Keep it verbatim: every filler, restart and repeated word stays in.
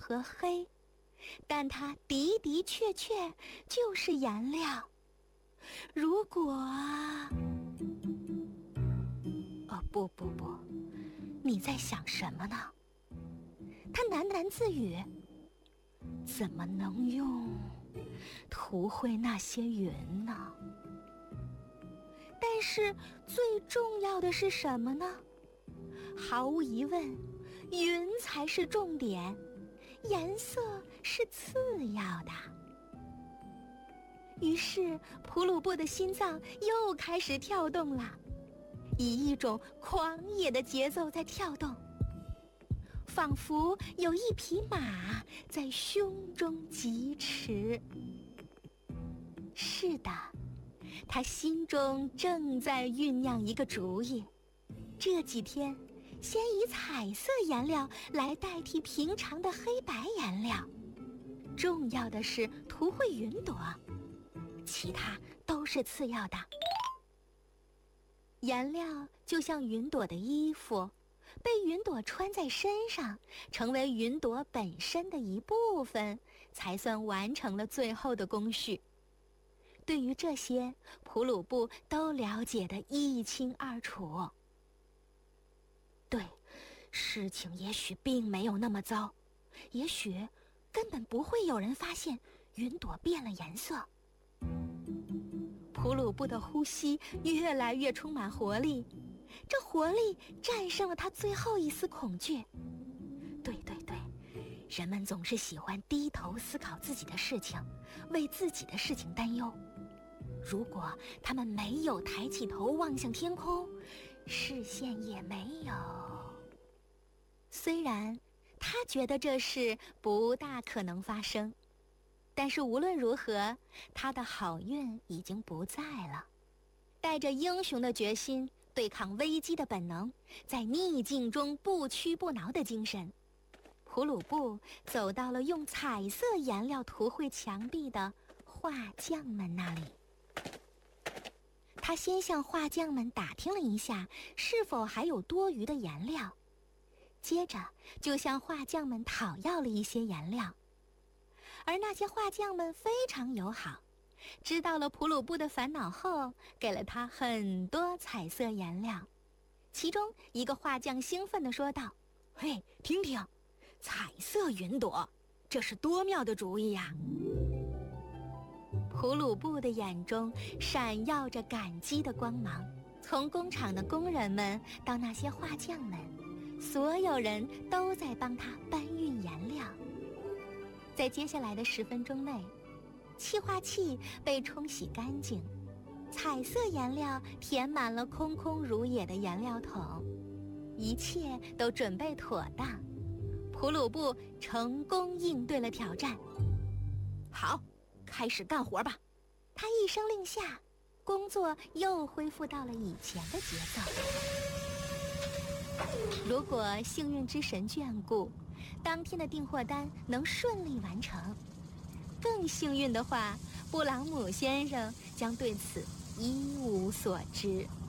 和黑，但它的的确确就是颜料。如果……哦，不不不，你在想什么呢？他喃喃自语，怎么能用涂绘那些云呢？但是最重要的是什么呢？毫无疑问，云才是重点，颜色是次要的。于是普鲁布的心脏又开始跳动了，以一种狂野的节奏在跳动，仿佛有一匹马在胸中疾驰。是的，他心中正在酝酿一个主意，这几天先以彩色颜料来代替平常的黑白颜料，重要的是涂绘云朵，其他都是次要的。颜料就像云朵的衣服，被云朵穿在身上，成为云朵本身的一部分，才算完成了最后的工序。对于这些，普鲁布都了解得一清二楚。对，事情也许并没有那么糟，也许根本不会有人发现云朵变了颜色。普鲁布的呼吸越来越充满活力，这活力战胜了他最后一丝恐惧。对对对，人们总是喜欢低头思考自己的事情，为自己的事情担忧。如果他们没有抬起头望向天空，视线也没有。虽然他觉得这事不大可能发生，但是无论如何，他的好运已经不在了。带着英雄的决心，对抗危机的本能，在逆境中不屈不挠的精神，普鲁布走到了用彩色颜料涂绘墙壁的画匠们那里。他先向画匠们打听了一下是否还有多余的颜料，接着就向画匠们讨要了一些颜料。而那些画匠们非常友好，知道了普鲁布的烦恼后，给了他很多彩色颜料。其中一个画匠兴奋地说道：“嘿，听听，彩色云朵，这是多妙的主意呀！”普鲁布的眼中闪耀着感激的光芒，从工厂的工人们到那些画匠们，所有人都在帮他搬运颜料。在接下来的十分钟内，气化器被冲洗干净，彩色颜料填满了空空如也的颜料桶，一切都准备妥当。普鲁布成功应对了挑战。好，开始干活吧！他一声令下，工作又恢复到了以前的节奏。如果幸运之神眷顾，当天的订货单能顺利完成。更幸运的话，布朗姆先生将对此一无所知。